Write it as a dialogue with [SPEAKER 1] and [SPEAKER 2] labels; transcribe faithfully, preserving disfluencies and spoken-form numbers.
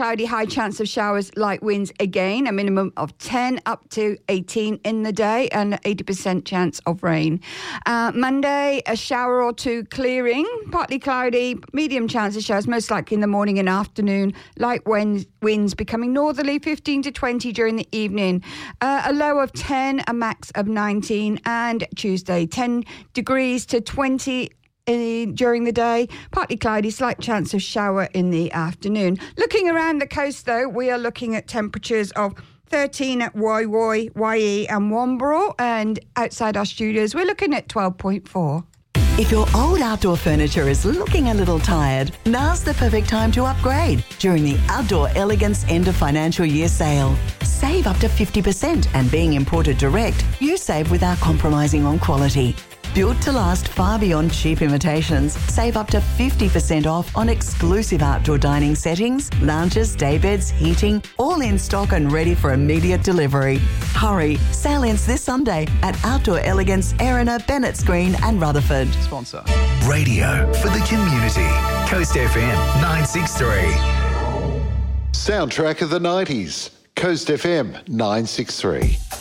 [SPEAKER 1] Cloudy, high chance of showers, light winds again, a minimum of ten up to eighteen in the day and eighty percent chance of rain. Uh, Monday, a shower or two clearing, partly cloudy, medium chance of showers, most likely in the morning and afternoon. Light winds, winds becoming northerly, fifteen to twenty during the evening. Uh, a low of ten, a max of nineteen. And Tuesday, ten degrees to twenty during the day, partly cloudy, slight chance of shower in the afternoon. Looking around the coast, though, we are looking at temperatures of thirteen at Wai Wai, Waihee and Womberal, and outside our studios, we're looking at twelve point four.
[SPEAKER 2] If your old outdoor furniture is looking a little tired, now's the perfect time to upgrade during the Outdoor Elegance End of Financial Year sale. Save up to fifty percent, and being imported direct, you save without compromising on quality. Built to last far beyond cheap imitations, save up to fifty percent off on exclusive outdoor dining settings, lounges, daybeds, heating, all in stock and ready for immediate delivery. Hurry, sale ends this Sunday at Outdoor Elegance, Erina, Bennetts Green and Rutherford.
[SPEAKER 3] Sponsor. Radio for the community. Coast F M nine sixty-three.
[SPEAKER 4] Soundtrack of the nineties. Coast F M nine sixty-three.